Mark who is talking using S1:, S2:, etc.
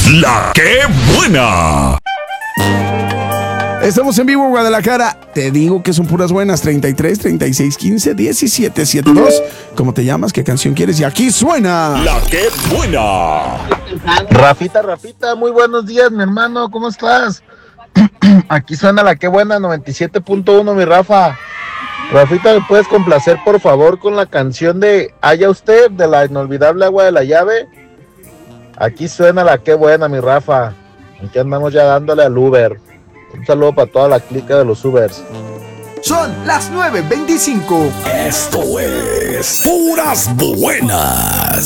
S1: La que buena.
S2: Estamos en vivo, Guadalajara. Te digo que son puras buenas. 33, 36, 15, 17, 72. ¿Cómo te llamas? ¿Qué canción quieres? Y aquí suena
S1: La que buena.
S3: Rafita, muy buenos días, mi hermano, ¿cómo estás? Aquí suena La que buena, 97.1, mi Rafa. Rafita, ¿me puedes complacer, por favor, con la canción de Haya Usted, de la inolvidable Agua de la Llave? Aquí suena La que buena, mi Rafa. Aquí andamos ya dándole al Uber. Un saludo para toda la clica de los Ubers.
S2: Son las 9:25.
S1: Esto es Puras Buenas.